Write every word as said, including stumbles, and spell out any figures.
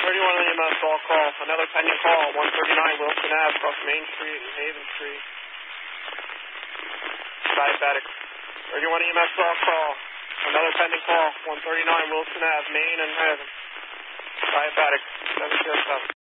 thirty-one E M S, all call. Another pending call, one thirty-nine Wilson Ave, across Main Street and Haven Street. Diabetic. thirty-one E M S, all call. Another pending call, one thirty-nine Wilson Ave, Main and Haven. Diabetic, seven zero seven.